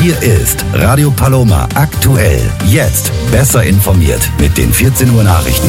Hier ist Radio Paloma aktuell. Jetzt besser informiert mit den 14 Uhr Nachrichten.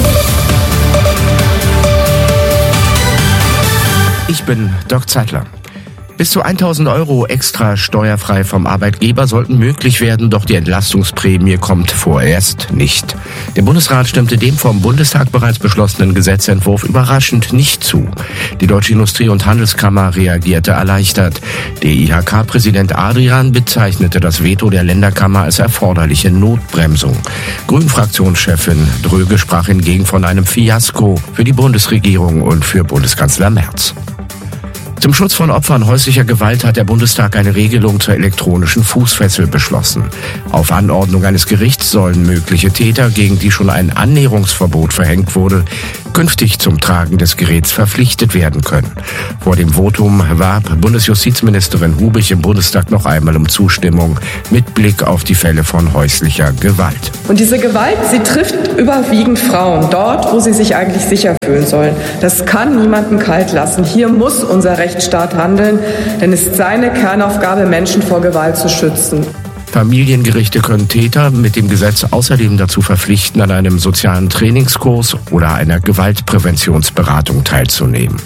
Ich bin Dirk Zeitler. Bis zu 1.000 € extra steuerfrei vom Arbeitgeber sollten möglich werden, doch die Entlastungsprämie kommt vorerst nicht. Der Bundesrat stimmte dem vom Bundestag bereits beschlossenen Gesetzentwurf überraschend nicht zu. Die Deutsche Industrie- und Handelskammer reagierte erleichtert. Der IHK-Präsident Adrian bezeichnete das Veto der Länderkammer als erforderliche Notbremsung. Grünen-Fraktionschefin Dröge sprach hingegen von einem Fiasko für die Bundesregierung und für Bundeskanzler Merz. Zum Schutz von Opfern häuslicher Gewalt hat der Bundestag eine Regelung zur elektronischen Fußfessel beschlossen. Auf Anordnung eines Gerichts sollen mögliche Täter, gegen die schon ein Annäherungsverbot verhängt wurde, künftig zum Tragen des Geräts verpflichtet werden können. Vor dem Votum warb Bundesjustizministerin Hubich im Bundestag noch einmal um Zustimmung mit Blick auf die Fälle von häuslicher Gewalt. Und diese Gewalt, sie trifft überwiegend Frauen, dort, wo sie sich eigentlich sicher fühlen sollen. Das kann niemanden kalt lassen. Hier muss unser Rechtsstaat handeln, denn es ist seine Kernaufgabe, Menschen vor Gewalt zu schützen. Familiengerichte können Täter mit dem Gesetz außerdem dazu verpflichten, an einem sozialen Trainingskurs oder einer Gewaltpräventionsberatung teilzunehmen.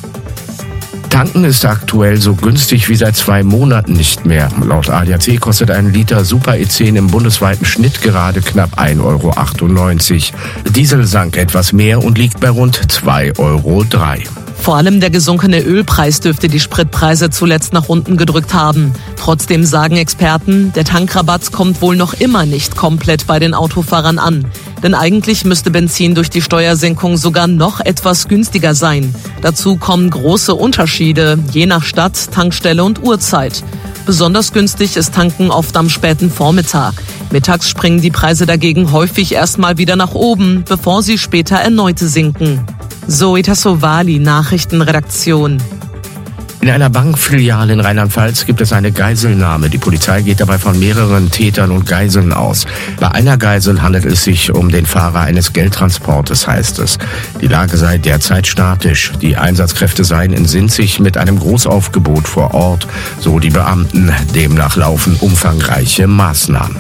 Tanken ist aktuell so günstig wie seit 2 Monaten nicht mehr. Laut ADAC kostet ein Liter Super E10 im bundesweiten Schnitt gerade knapp 1,98 €. Diesel sank etwas mehr und liegt bei rund 2,03 €. Vor allem der gesunkene Ölpreis dürfte die Spritpreise zuletzt nach unten gedrückt haben. Trotzdem sagen Experten, der Tankrabatt kommt wohl noch immer nicht komplett bei den Autofahrern an. Denn eigentlich müsste Benzin durch die Steuersenkung sogar noch etwas günstiger sein. Dazu kommen große Unterschiede, je nach Stadt, Tankstelle und Uhrzeit. Besonders günstig ist Tanken oft am späten Vormittag. Mittags springen die Preise dagegen häufig erstmal wieder nach oben, bevor sie später erneut sinken. Zoe Tassovali, Nachrichtenredaktion. In einer Bankfiliale in Rheinland-Pfalz gibt es eine Geiselnahme. Die Polizei geht dabei von mehreren Tätern und Geiseln aus. Bei einer Geisel handelt es sich um den Fahrer eines Geldtransportes, heißt es. Die Lage sei derzeit statisch. Die Einsatzkräfte seien in Sinzig mit einem Großaufgebot vor Ort, so die Beamten. Demnach laufen umfangreiche Maßnahmen.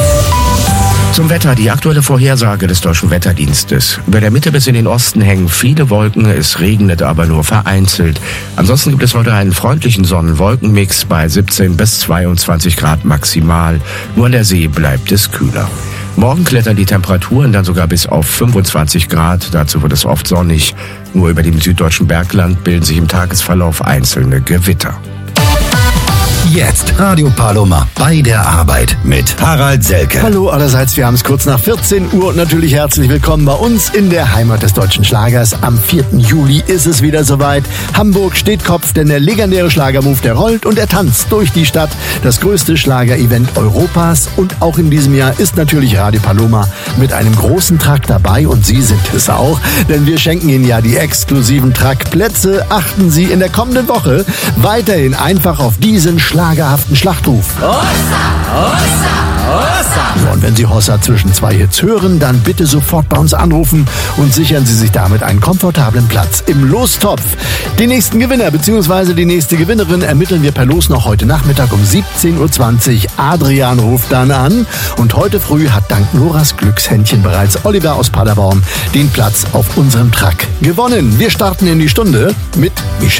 Zum Wetter, die aktuelle Vorhersage des Deutschen Wetterdienstes. Über der Mitte bis in den Osten hängen viele Wolken, es regnet aber nur vereinzelt. Ansonsten gibt es heute einen freundlichen Sonnen-Wolken-Mix bei 17 bis 22 Grad maximal. Nur an der See bleibt es kühler. Morgen klettern die Temperaturen dann sogar bis auf 25 Grad. Dazu wird es oft sonnig. Nur über dem süddeutschen Bergland bilden sich im Tagesverlauf einzelne Gewitter. Jetzt Radio Paloma bei der Arbeit mit Harald Selke. Hallo allerseits, wir haben es kurz nach 14 Uhr und natürlich herzlich willkommen bei uns in der Heimat des deutschen Schlagers. Am 4. Juli ist es wieder soweit. Hamburg steht Kopf, denn der legendäre Schlagermove, der rollt und er tanzt durch die Stadt. Das größte Schlager-Event Europas und auch in diesem Jahr ist natürlich Radio Paloma mit einem großen Truck dabei und Sie sind es auch, denn wir schenken Ihnen ja die exklusiven Truckplätze. Achten Sie in der kommenden Woche weiterhin einfach auf diesen schlagerhaften Schlachtruf. Hossa, Hossa, Hossa. Ja, und wenn Sie Hossa zwischen 2 Hits hören, dann bitte sofort bei uns anrufen und sichern Sie sich damit einen komfortablen Platz im Lostopf. Den nächsten Gewinner bzw. die nächste Gewinnerin ermitteln wir per Los noch heute Nachmittag um 17:20 Uhr. Adrian ruft dann an und heute früh hat dank Noras Glückshändchen bereits Oliver aus Paderborn den Platz auf unserem Truck gewonnen. Wir starten in die Stunde mit Michelle.